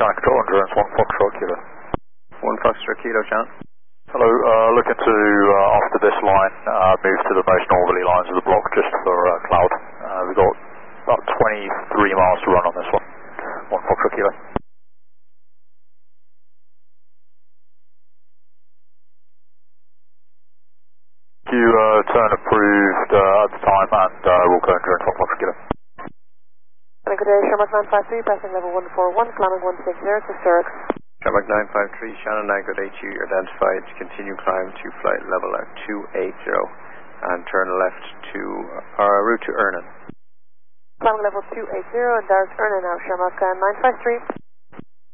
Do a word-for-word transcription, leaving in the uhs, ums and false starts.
Sky Control Endurance, one Foxtrot Kilo. one Foxtrot Kilo, John. Hello, uh, looking to, uh, after this line, uh, move to the most northerly lines of the block just for uh, cloud. Uh, we've got about twenty-three miles to run on this one. one Foxtrot Kilo. You uh, turn approved uh, at the time and uh, we'll go endurance one Foxtrot Kilo. Good day, Sherlock nine five three, passing level one four one, climbing one six zero to Sturrock. Sherlock nine five three, Shannon nine good H U, identified, continue climb to flight level at two eight zero and turn left to, uh, route to Ernan. Climbing level two eight zero and direct Ernan now, Sherlock uh, nine five three.